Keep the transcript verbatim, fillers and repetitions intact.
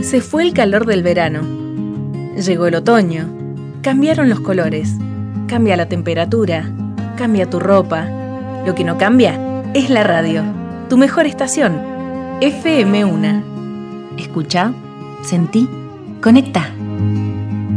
Se fue el calor del verano. Llegó el otoño. Cambiaron los colores. Cambia la temperatura. Cambia tu ropa. Lo que no cambia es la radio. Tu mejor estación. F M uno. Escucha, sentí, conecta.